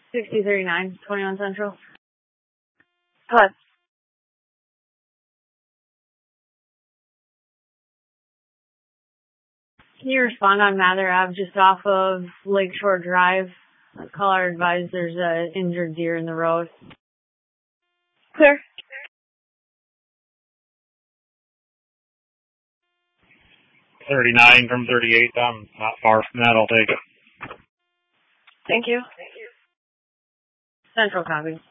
6039, 21 Central. What? Can you respond on Mather Ave just off of Lakeshore Drive? Caller advised there's an injured deer in the road. Clear. 39 from 38. I'm not far from that. I'll take it. Thank you. Central copy.